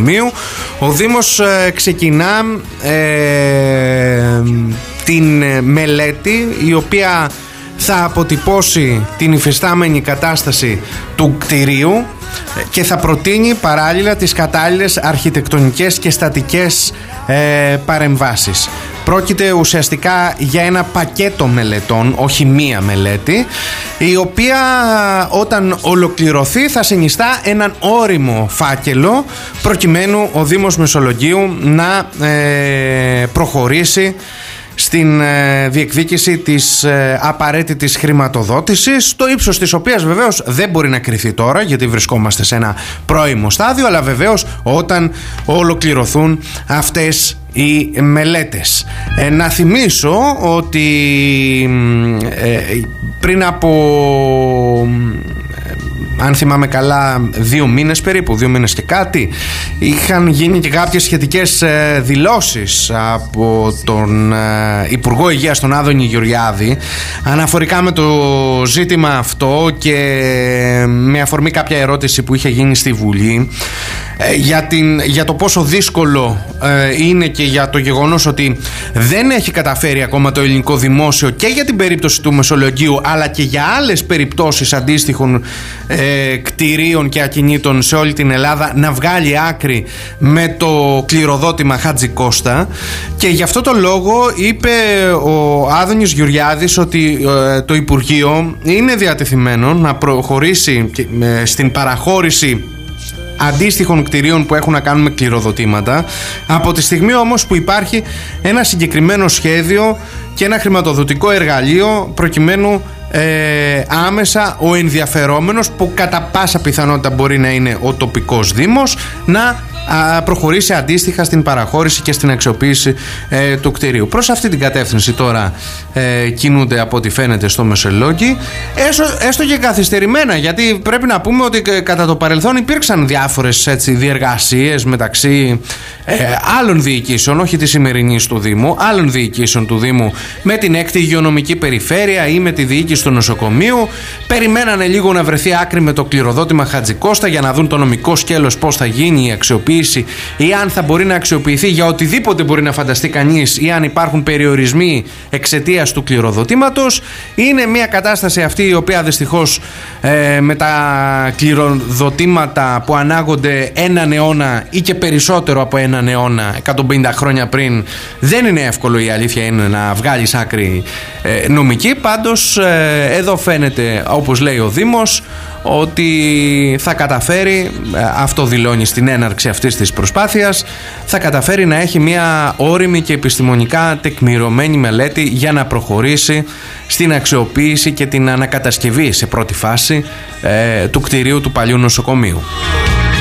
νοσοκομείου. Ο Δήμος ξεκινά την μελέτη η οποία θα αποτυπώσει την υφιστάμενη κατάσταση του κτηρίου και θα προτείνει παράλληλα τις κατάλληλες αρχιτεκτονικές και στατικές παρεμβάσεις. Πρόκειται ουσιαστικά για ένα πακέτο μελετών, όχι μία μελέτη, η οποία όταν ολοκληρωθεί θα συνιστά έναν όριμο φάκελο προκειμένου ο Δήμος Μεσολογγίου να προχωρήσει στην διεκδίκηση της απαραίτητης χρηματοδότησης, το ύψος της οποίας βεβαίως δεν μπορεί να κριθεί τώρα, γιατί βρισκόμαστε σε ένα πρώιμο στάδιο, αλλά βεβαίως όταν ολοκληρωθούν αυτές οι μελέτες. Να θυμίσω ότι πριν από, αν θυμάμαι καλά, 2 μήνες περίπου, 2 μήνες και κάτι, είχαν γίνει και κάποιες σχετικές δηλώσεις από τον Υπουργό Υγείας, τον Άδωνη Γεωργιάδη, αναφορικά με το ζήτημα αυτό και με αφορμή κάποια ερώτηση που είχε γίνει στη Βουλή για το πόσο δύσκολο είναι και για το γεγονός ότι δεν έχει καταφέρει ακόμα το ελληνικό δημόσιο και για την περίπτωση του Μεσολογγίου αλλά και για άλλες περιπτώσεις αντίστοιχων κτηρίων και ακινήτων σε όλη την Ελλάδα να βγάλει άκρη με το κληροδότημα Χατζικώστα, και γι' αυτό το λόγο είπε ο Άδωνης Γεωργιάδης ότι το Υπουργείο είναι διατεθειμένο να προχωρήσει στην παραχώρηση αντίστοιχων κτηρίων που έχουν να κάνουν με κληροδοτήματα, από τη στιγμή όμως που υπάρχει ένα συγκεκριμένο σχέδιο και ένα χρηματοδοτικό εργαλείο προκειμένου άμεσα ο ενδιαφερόμενος, που κατά πάσα πιθανότητα μπορεί να είναι ο τοπικός δήμος, να προχωρήσει αντίστοιχα στην παραχώρηση και στην αξιοποίηση του κτηρίου. Προς αυτή την κατεύθυνση τώρα κινούνται, από ό,τι φαίνεται, στο Μεσολόγγι, έστω και καθυστερημένα, γιατί πρέπει να πούμε ότι κατά το παρελθόν υπήρξαν διάφορες διεργασίες μεταξύ άλλων διοικήσεων, όχι της σημερινής του Δήμου, άλλων διοικήσεων του Δήμου με την 6η υγειονομική περιφέρεια ή με τη διοίκηση του νοσοκομείου. Περιμένανε λίγο να βρεθεί άκρη με το κληροδότημα Χατζικώστα για να δουν το νομικό σκέλος, πώς θα γίνει η αξιοποίηση ή αν θα μπορεί να αξιοποιηθεί για οτιδήποτε μπορεί να φανταστεί κανείς, ή αν υπάρχουν περιορισμοί εξαιτίας του κληροδοτήματος. Είναι μια κατάσταση αυτή η οποία δυστυχώς με τα κληροδοτήματα που ανάγονται έναν αιώνα ή και περισσότερο από έναν αιώνα, 150 χρόνια πριν, δεν είναι εύκολο, η αλήθεια είναι, να βγάλεις άκρη νομική. Πάντως εδώ φαίνεται, όπως λέει ο Δήμος, ότι θα καταφέρει, αυτό δηλώνει στην έναρξη αυτής της προσπάθειας, θα καταφέρει να έχει μια όριμη και επιστημονικά τεκμηρωμένη μελέτη για να προχωρήσει στην αξιοποίηση και την ανακατασκευή σε πρώτη φάση του κτηρίου του παλιού νοσοκομείου.